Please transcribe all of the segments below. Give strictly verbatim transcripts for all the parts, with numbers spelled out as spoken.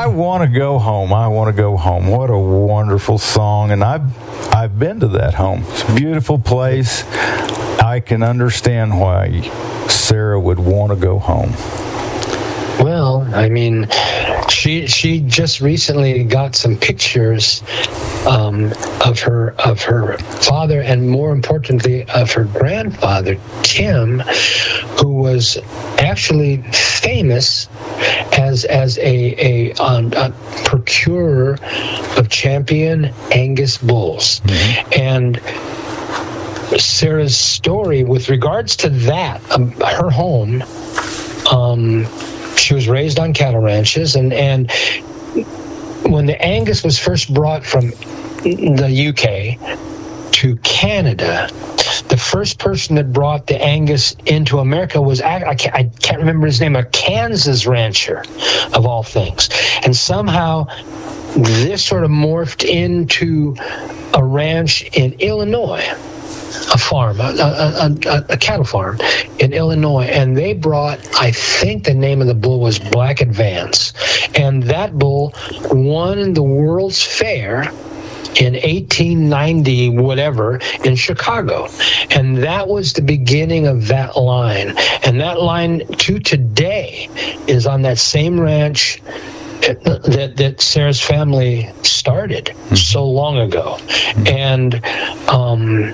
I want to go home. I want to go home. What a wonderful song. And I've, I've been to that home. It's a beautiful place. I can understand why Sarah would want to go home. Well, I mean, she she just recently got some pictures um, of her of her father, and more importantly, of her grandfather Tim, who was actually famous as as a a, um, a procurer of champion Angus bulls, mm-hmm. and Sarah's story with regards to that, um, her home. Um, She was raised on cattle ranches, and, and when the Angus was first brought from the U K to Canada, the first person that brought the Angus into America was, I can't, I can't remember his name, a Kansas rancher, of all things. And somehow this sort of morphed into a ranch in Illinois. A farm, a, a, a, a cattle farm in Illinois, and they brought, I think the name of the bull was Black Advance, and that bull won the World's Fair in eighteen ninety, whatever, in Chicago. And that was the beginning of that line. And that line to today is on that same ranch that, that Sarah's family started so long ago. And um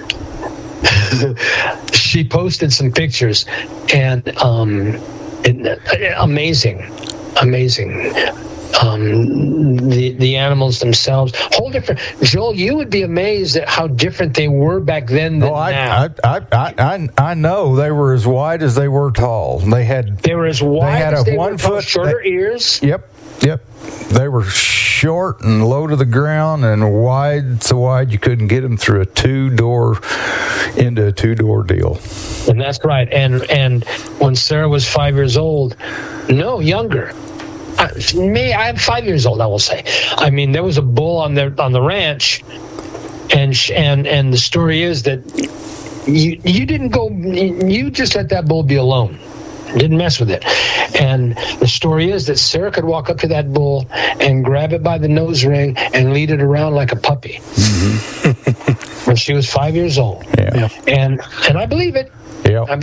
she posted some pictures, and um, it, amazing, amazing. Um, the the animals themselves, whole different. Joel, you would be amazed at how different they were back then than oh, I, now. I, I, I, I know they were as wide as they were tall. They had they were as wide they had as a they one were foot tall, shorter they, ears. Yep, yep. They were short and low to the ground and wide, so wide you couldn't get them through a two-door, into a two-door deal. And that's right. And and when Sarah was five years old, no, younger. I, me, I'm five years old, I will say. I mean, there was a bull on the on the ranch, and and and the story is that you you didn't go, you just let that bull be alone. Didn't mess with it. And the story is that Sarah could walk up to that bull and grab it by the nose ring and lead it around like a puppy. Mm-hmm. When she was five years old. Yeah. And and I believe it. Yeah. I